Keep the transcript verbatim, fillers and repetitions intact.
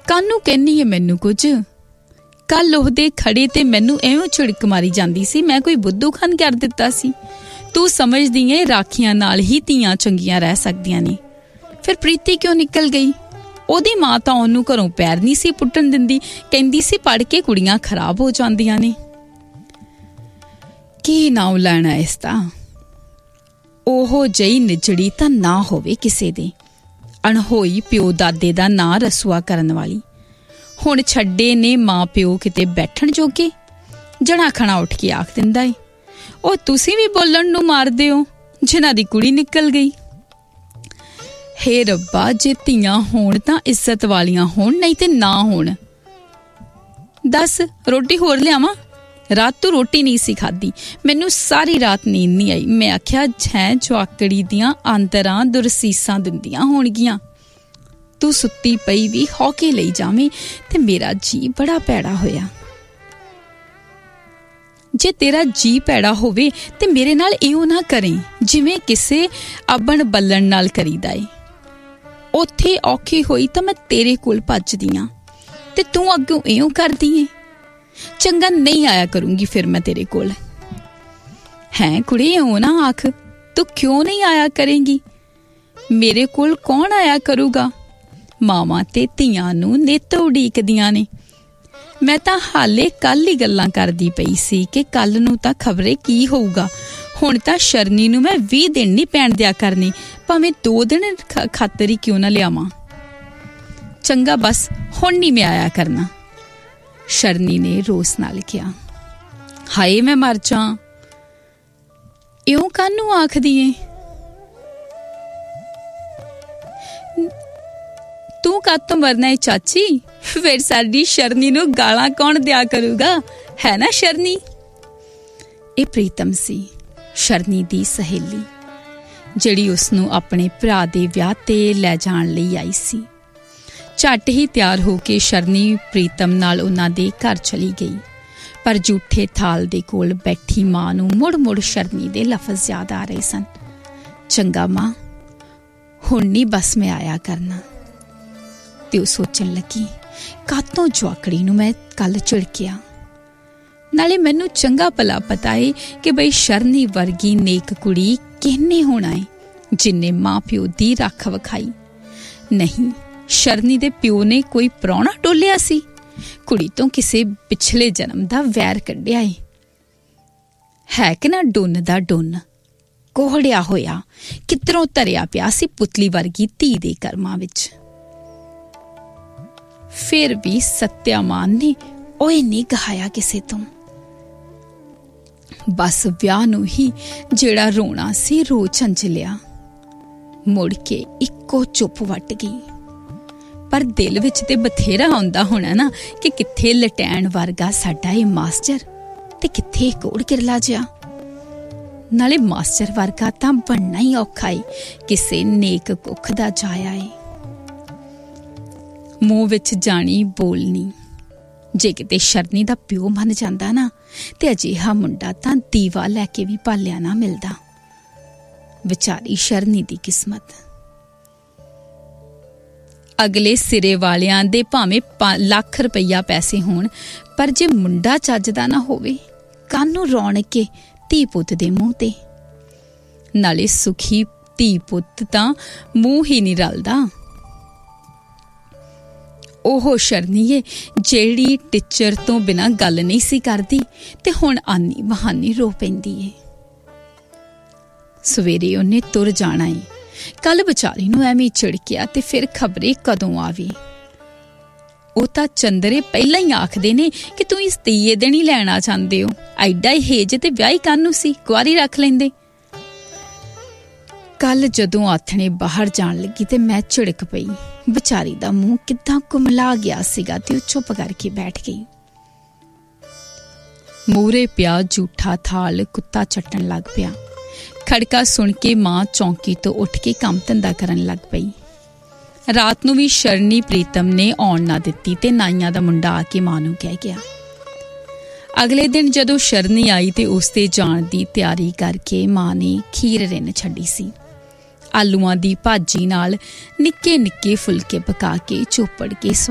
कानू कहनी है मैनू कुछ? कल ओहदे खड़े ते मैनू एवं झिड़क मारी जांदी सी मैं कोई बुद्धू खान कर दिता सी। तू समझदी है राखियां नाल ही धीआं चंगियां रह सकदियां ने। फिर प्रीति क्यों निकल गई? ओहदी मां तां ओहनू घरों पैर नहीं सी पुट्टन दिंदी, कहंदी सी पढ़ के कुड़ियां खराब हो जांदियां ने। की नाम लैना इसदा? ओहो जई निजड़ी तां ना होवे किसे दे। अणहोई प्यो दादे दा नां रसुआ करन वाली। हुण छड्डे ने मां प्यो किते बैठण जोगे। जणा खणा उठ के आख दिंदा है, ओ तुसीं भी बोलण नूं मारदे हो जिन्हां दी कुड़ी निकल गई। हे रब्बा, जे धीआं होण तां इज्जत वालियां होण, नहीं ते ना होण। दस रोटी होर लियावां? रात तू रोटी नहीं सी खाधी, मैनू सारी रात नींद नहीं आई। मैं आख्या झैं जवाकड़ी दियां आंदरां दुरसीसां दिंदियां होणगियां। तू सुत्ती पई भी हौके लई जावें ते मेरा जी बड़ा पैड़ा होया। जे तेरा जी पैड़ा होवे ते मेरे नाल इउं ना करें जिवें किसे अबण बल्लण नाल करीदा ए। उत्थे औखी होई तां मैं तेरे कोल भजदी आं ते तू अग्गों इउं करदी ऐ। चंगा नहीं आया करूंगी फिर मैं तेरे कोल। हैं कुड़े, इउं ना आख, तू क्यों नहीं आया करेंगी? मेरे कोल कौन आया करूगा? मावां ते धीआं नूं नित उडीकदियां ने। मैं तां हाले कल ही गल्लां करदी पई सी कि कल नूं तां खबरे की होऊगा। हुण तां शरनी नूं मैं ਵੀਹ दिन नहीं पैण दिया करनी, भावें दो दिन खातर ही क्यों ना लियावां। चंगा बस हुण नहीं मैं आया करना, शरनी ने रोस नाल कहा। हाय मैं मर जा, इउं कानू आखदी ऐ? तू कातों मरना है चाची? फिर साडी शरनी नूं गालां कौन दिया करूगा, है ना शरनी? ये प्रीतम सी, शरनी दी सहेली, जिहड़ी उसनूं अपने भरा दे विआह ते लै जाण लई आई सी। झट ही तैयार हो के शरनी प्रीतम नाल उन्हां दे घर चली गई, पर झूठे थाल दे कोल बैठी मां नूं मुड़ मुड़ शरनी दे लफज याद आ रहे सन। चंगा मां, हुण नहीं बस मैं आया करना। ते ओह सोचण लगी, कातों जवाकड़ी नूं मैं कल झिड़किया? नाले मैनू चंगा भला पता है कि बई शरनी वर्गी नेक कुड़ी किहने होना है जिन्ने मां प्यो दी रख विखाई। नहीं, शरनी दे प्यो ने कोई प्राहुणा टोलिया सी, कुड़ी तो किसे पिछले जन्म दा वैर कढ़िया है। है कि ना डुन्न दा डुन्न, कोहड़िया होया कितरों धरिया पिया सी पुतली वर्गी धी दे कर्मां विच। फिर भी सत्यामान ने ओए नहीं गहाया किसे तो। बस विआह नूं ही जेड़ा रोना सी रो झंझ लिया। मुड़ के इक्को चुप वट गई। पर दिल विच ते बथेरा आउंदा होना ना कि किथे लटैण वर्गा साडा ए मास्टर ते किथे कोड़ किरला जिहा। नाले मास्टर वर्गा तां बनना ही औखा है, किसे नेक कुख दा जाया है। मूँह विच जानी बोलनी, जे किते शरनी दा प्यो मन जांदा ना ते अजिहा मुंडा तां दीवा लैके भी पालिया ना मिलदा। विचारी शरनी दी किस्मत। अगले सिरे वालियां दे भावें लख रुपया पैसे होण, पर जे मुंडा चजदा ना होवे, कानू रौणके धी पुत दे मूँह ते। नाले सुखी धी पुत तां मूँह ही नहीं रलदा। ओहो शरनी है जेड़ी टिचर तो बिना गल नहीं सी करदी ते हुण आनी बहानी रो पैंदी है। सवेरे उन्हें तुर जाना है, कल बेचारी नूं एवें चिड़किया ते फिर खबरे कदों आवे। ਉਹ ਤਾਂ ਚੰਦਰੇ ਪਹਿਲਾਂ ਹੀ ਆਖਦੇ ਨੇ ਕਿ ਤੂੰ ਇਸ ਤੀਏ ਦਿਨ ਹੀ ਲੈਣਾ ਚਾਹੁੰਦੇ ਹੋ, ਐਡਾ ਹੀ ਹੇਜ ਤੇ ਵਿਆਹ ਹੀ ਕਾਹਨੂੰ ਸੀ, ਕੁਆਰੀ ਰੱਖ ਲੈਂਦੇ। ਕੱਲ ਜਦੋਂ ਆਥਣੇ ਬਾਹਰ ਜਾਣ ਲੱਗੀ ਤੇ ਮੈਂ ਝਿੜਕ ਪਈ। ਵਿਚਾਰੀ ਦਾ ਮੂੰਹ ਕਿੱਦਾਂ ਕੁਮਲਾ ਗਿਆ ਸੀਗਾ ਤੇ ਉਹ ਚੁੱਪ ਕਰਕੇ ਬੈਠ ਗਈ। ਮੂਹਰੇ ਪਿਆ ਝੂਠਾ ਥਾਲ ਕੁੱਤਾ ਚੱਟਣ ਲੱਗ ਪਿਆ। ਖੜਕਾ ਸੁਣ ਕੇ ਮਾਂ ਚੌਂਕੀ ਤੋਂ ਉੱਠ ਕੇ ਕੰਮ ਧੰਦਾ ਕਰਨ ਲੱਗ ਪਈ। ਰਾਤ ਨੂੰ ਵੀ ਸ਼ਰਨੀ ਪ੍ਰੀਤਮ ਨੇ ਆਉਣ ਨਾ ਦਿੱਤੀ ਤੇ ਨਾਈਆਂ ਦਾ ਮੁੰਡਾ ਆ ਕੇ ਮਾਂ ਨੂੰ ਕਹਿ ਗਿਆ। ਅਗਲੇ ਦਿਨ ਜਦੋਂ ਸ਼ਰਨੀ ਆਈ ਤੇ ਉਸ ਦੇ ਜਾਣ ਦੀ ਤਿਆਰੀ ਕਰਕੇ ਮਾਂ ਨੇ ਖੀਰ ਰਿੰਨ ਛੱਡੀ ਸੀ। ਆਲੂਆਂ ਦੀ ਭਾਜੀ ਨਾਲ ਨਿੱਕੇ ਨਿੱਕੇ ਫੁਲਕੇ ਪਕਾ ਕੇ ਚੋਪੜ ਕੇ